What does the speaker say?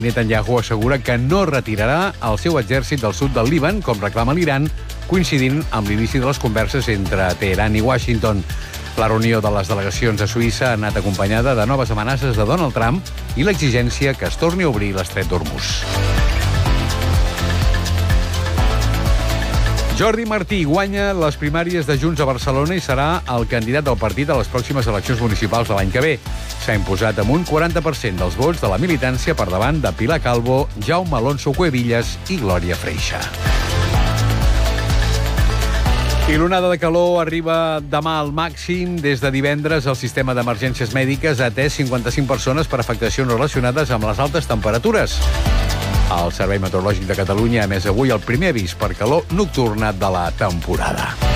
Netanyahu assegura que no retirarà el seu exèrcit del sud del Líban, com reclama l'Iran, coincidint amb l'inici de les converses entre Teheran i Washington. La reunió de les delegacions a Suïssa ha anat acompanyada de noves amenaces de Donald Trump i l'exigència que es torni a obrir l'estret d'Hormuz. Jordi Martí guanya les primàries de Junts a Barcelona i serà el candidat del partit a les pròximes eleccions municipals de l'any que ve. S'ha imposat amb un 40% dels vots de la militància per davant de Pilar Calvo, Jaume Alonso Cuevillas i Glòria Freixa. I l'onada de calor arriba demà al màxim. Des de divendres, el sistema d'emergències mèdiques ha atès 55 persones per afectacions relacionades amb les altes temperatures. El Servei Meteorològic de Catalunya ha emès avui el primer avís per calor nocturna de la temporada.